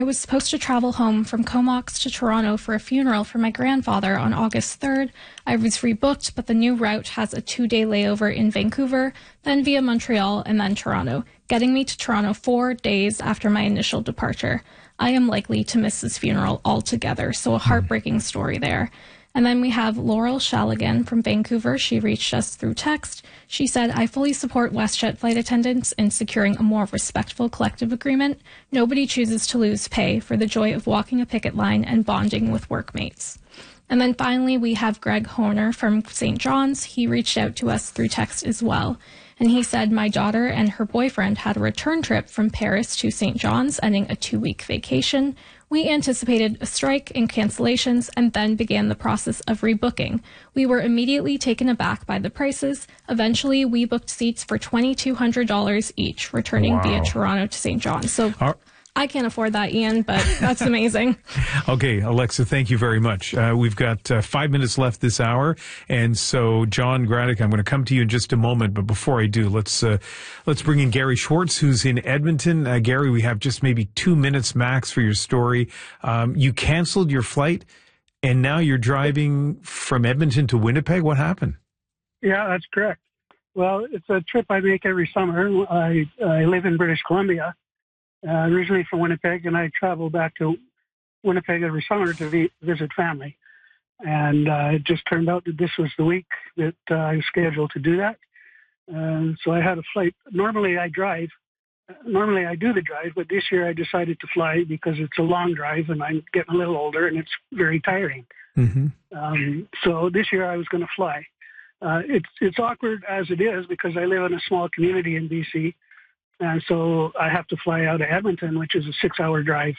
I was supposed to travel home from Comox to Toronto for a funeral for my grandfather on August 3rd. I was rebooked, but the new route has a 2-day layover in Vancouver, then via Montreal, and then Toronto, getting me to Toronto 4 days after my initial departure. I am likely to miss this funeral altogether, so a heartbreaking story there. And then we have Laurel Shaligan from Vancouver. She reached us through text. She said, I fully support WestJet flight attendants in securing a more respectful collective agreement. Nobody chooses to lose pay for the joy of walking a picket line and bonding with workmates. And then finally, we have Greg Horner from St. John's. He reached out to us through text as well. And he said, my daughter and her boyfriend had a return trip from Paris to St. John's, ending a 2-week vacation. We anticipated a strike and cancellations and then began the process of rebooking. We were immediately taken aback by the prices. Eventually, we booked seats for $2,200 each, returning via Toronto to St. John's. So I can't afford that, Ian, but that's amazing. Okay, Alexa, thank you very much. We've got 5 minutes left this hour, and so John Graddick, I'm going to come to you in just a moment, but before I do, let's bring in Gary Schwartz, who's in Edmonton. Gary, we have just maybe 2 minutes max for your story. You canceled your flight, and now you're driving from Edmonton to Winnipeg. What happened? Yeah, that's correct. Well, it's a trip I make every summer. I live in British Columbia. Originally from Winnipeg, and I travel back to Winnipeg every summer to visit family. And it just turned out that this was the week that I was scheduled to do that. So I had a flight. Normally I drive. Normally I do the drive, but this year I decided to fly because it's a long drive and I'm getting a little older and it's very tiring. Mm-hmm. So this year I was going to fly. It's awkward as it is because I live in a small community in BC. And so I have to fly out of Edmonton, which is a 6-hour drive.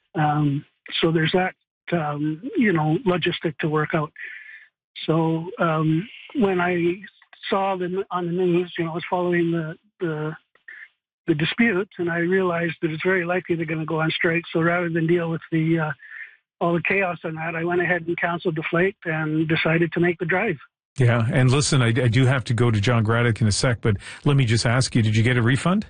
So there's that, logistic to work out. So when I saw them on the news, I was following the dispute, and I realized that it's very likely they're going to go on strike. So rather than deal with all the chaos on that, I went ahead and canceled the flight and decided to make the drive. Yeah, and listen, I do have to go to John Graddick in a sec, but let me just ask you, did you get a refund?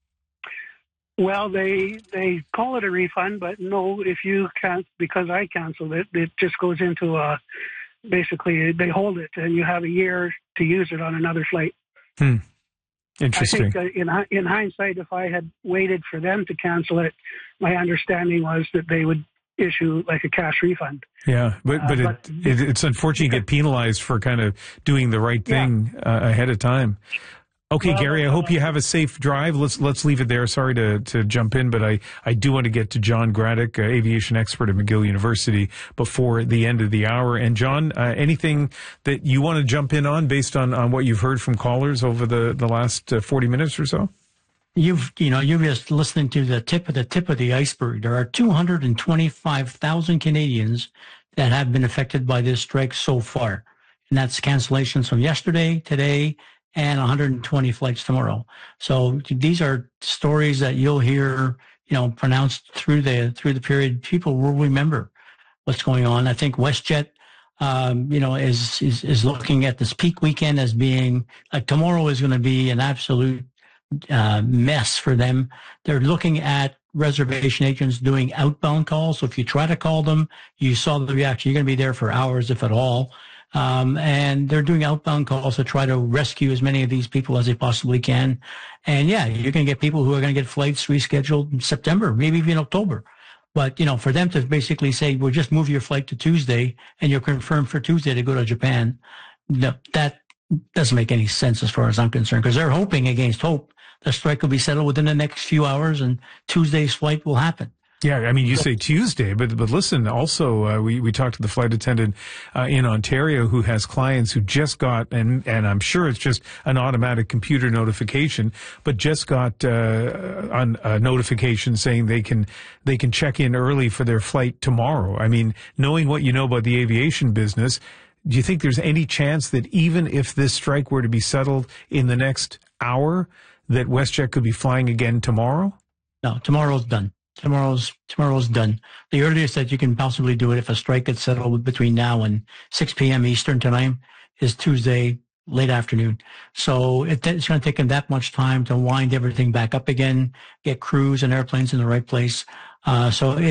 Well, they call it a refund, but no, if you can't, because I canceled it, it just goes into basically they hold it and you have a year to use it on another flight. Interesting. I think in hindsight, if I had waited for them to cancel it, my understanding was that they would issue like a cash refund. Yeah, but it's unfortunate you get penalized for kind of doing the right thing ahead of time. Okay, well, Gary, I hope you have a safe drive. Let's leave it there. Sorry to jump in, but I do want to get to John Graddick, aviation expert at McGill University, before the end of the hour. And John, anything that you want to jump in on based on what you've heard from callers over the last 40 minutes or so? You're just listening to the tip of the iceberg. There are 225,000 Canadians that have been affected by this strike so far. And that's cancellations from yesterday, today, and 120 flights tomorrow. So these are stories that you'll hear, pronounced through the period. People will remember what's going on. I think WestJet, is looking at this peak weekend as being like tomorrow is going to be an absolute mess for them. They're looking at reservation agents doing outbound calls. So if you try to call them, you saw the reaction. You're going to be there for hours, if at all. And they're doing outbound calls to try to rescue as many of these people as they possibly can. And yeah, you're going to get people who are going to get flights rescheduled in September, maybe even October. But, for them to basically say, well, just move your flight to Tuesday and you're confirmed for Tuesday to go to Japan, no, that doesn't make any sense as far as I'm concerned, because they're hoping against hope the strike will be settled within the next few hours and Tuesday's flight will happen. Yeah, I mean, you say Tuesday, but listen, also, we talked to the flight attendant in Ontario who has clients who just got, and I'm sure it's just an automatic computer notification, but just got a notification saying they can check in early for their flight tomorrow. I mean, knowing what you know about the aviation business, do you think there's any chance that even if this strike were to be settled in the next hour, that WestJet could be flying again tomorrow? No, tomorrow's done. Tomorrow's done. The earliest that you can possibly do it if a strike gets settled between now and 6 p.m. Eastern time is Tuesday, late afternoon. So it's going to take them that much time to wind everything back up again, get crews and airplanes in the right place. So